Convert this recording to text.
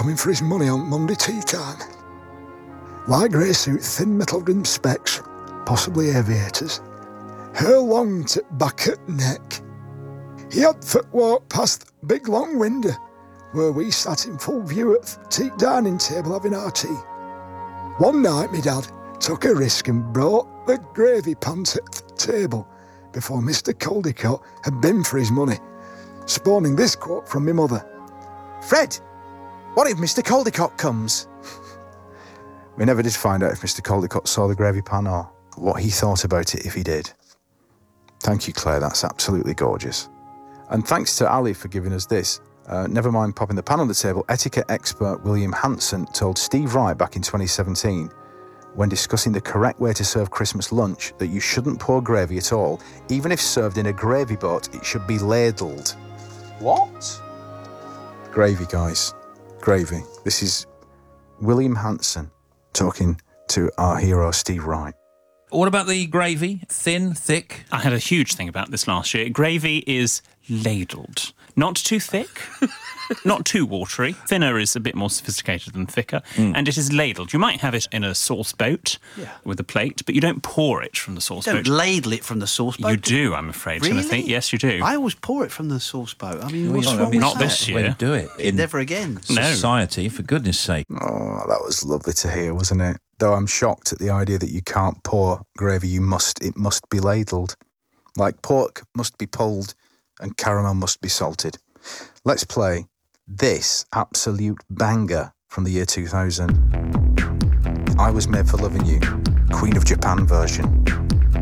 coming for his money on Monday tea time. Light grey suit, thin metal-rimmed specs, possibly aviators. Hair long to back at neck. He had foot walk past the big long window where we sat in full view at the teak dining table having our tea. One night my dad took a risk and brought the gravy pan to the table before Mr. Caldecott had been for his money, spawning this quote from my mother. Fred, what if Mr. Caldecott comes? We never did find out if Mr. Caldecott saw the gravy pan or what he thought about it if he did. Thank you, Claire, that's absolutely gorgeous. And thanks to Ali for giving us this. Never mind popping the pan on the table, etiquette expert William Hanson told Steve Wright back in 2017, when discussing the correct way to serve Christmas lunch, that you shouldn't pour gravy at all. Even if served in a gravy boat, it should be ladled. What? Gravy, guys. Gravy. This is William Hanson talking to our hero Steve Wright. What about the gravy? Thin, thick? I had a huge thing about this last year. Gravy is ladled. Not too thick, not too watery. Thinner is a bit more sophisticated than thicker. And it is ladled. You might have it in a sauce boat with a plate, but you don't pour it from the sauce boat. You don't ladle it from the sauce boat? You do, I'm afraid, Really? Timothy. Yes, you do. I always pour it from the sauce boat. I mean, what's wrong with not that? this year. When you do it in Never again. No. society, for goodness sake. Oh, that was lovely to hear, wasn't it? Though I'm shocked at the idea that you can't pour gravy, it must be ladled. Like pork must be pulled and caramel must be salted. Let's play this absolute banger from the year 2000. I Was Made for Loving You, Queen of Japan version.